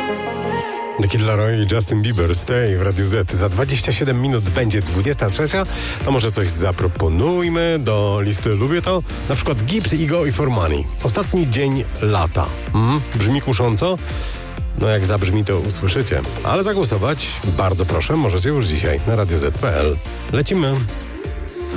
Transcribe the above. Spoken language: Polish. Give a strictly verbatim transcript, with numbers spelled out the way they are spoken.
The Kid Laroi i Justin Bieber, Stay w Radiu Z. Za dwadzieścia siedem minut będzie dwudziesta trzecia. To może coś zaproponujmy do listy Lubię to. Na przykład Gibbs, Ego i For Money. Ostatni dzień lata. Mm, brzmi kusząco? No jak zabrzmi, to usłyszycie. Ale zagłosować, bardzo proszę, możecie już dzisiaj na radio zet kropka pe el. Lecimy.